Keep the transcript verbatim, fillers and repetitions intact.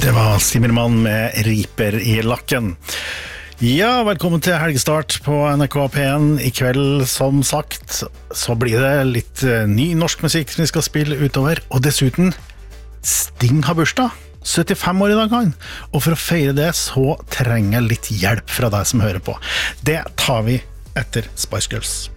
Det var Zimmermann med Riper i lakken. Ja, velkommen til helgestart på N R K P en. I kveld, som sagt, så blir det litt ny norsk musikk som vi skal spille utover. Og dessuten, Sting har bursdag. syttifem år i dag, han. Og for å feire det, så trenger jeg litt hjelp fra deg som hører på. Det tar vi etter Spice Girls.